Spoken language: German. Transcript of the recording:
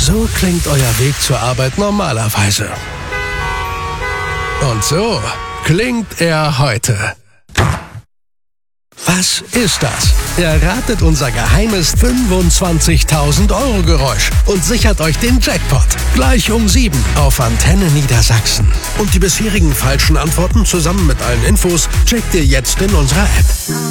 So klingt euer Weg zur Arbeit normalerweise. Und so klingt er heute. Was ist das? Erratet unser geheimes 25.000-Euro-Geräusch und sichert euch den Jackpot. Gleich um 7 auf Antenne Niedersachsen. Und die bisherigen falschen Antworten zusammen mit allen Infos checkt ihr jetzt in unserer App.